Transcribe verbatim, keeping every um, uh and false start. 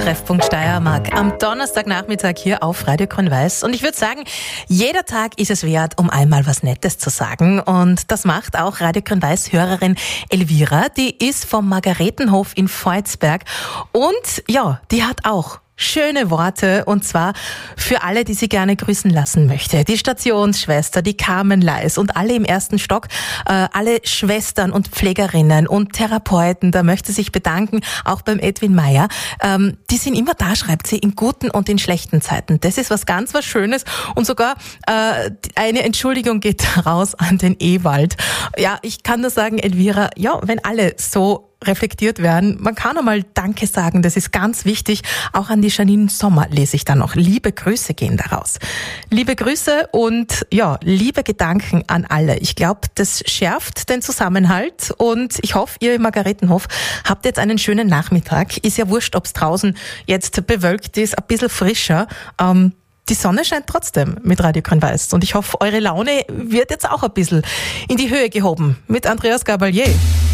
Treffpunkt Steiermark am Donnerstagnachmittag hier auf Radio Grün-Weiß. Und ich würde sagen, jeder Tag ist es wert, um einmal was Nettes zu sagen. Und das macht auch Radio Grün-Weiß-Hörerin Elvira. Die ist vom Margaretenhof in Volzberg. Und ja, die hat auch schöne Worte, und zwar für alle, die sie gerne grüßen lassen möchte. Die Stationsschwester, die Carmen Leis und alle im ersten Stock, äh, alle Schwestern und Pflegerinnen und Therapeuten, da möchte sich bedanken, auch beim Edwin Meyer. Ähm, die sind immer da, schreibt sie, in guten und in schlechten Zeiten. Das ist was ganz was Schönes, und sogar äh, eine Entschuldigung geht raus an den Ewald. Ja, ich kann nur sagen, Elvira, ja, wenn alle so reflektiert werden. Man kann einmal Danke sagen, das ist ganz wichtig. Auch an die Janine Sommer lese ich da noch. Liebe Grüße gehen daraus. Liebe Grüße und ja, liebe Gedanken an alle. Ich glaube, das schärft den Zusammenhalt, und ich hoffe, ihr im Margaretenhof habt jetzt einen schönen Nachmittag. Ist ja wurscht, ob es draußen jetzt bewölkt ist, ein bisschen frischer. Ähm, Die Sonne scheint trotzdem mit Radio Grün-Weiß, und ich hoffe, eure Laune wird jetzt auch ein bisschen in die Höhe gehoben mit Andreas Gabalier.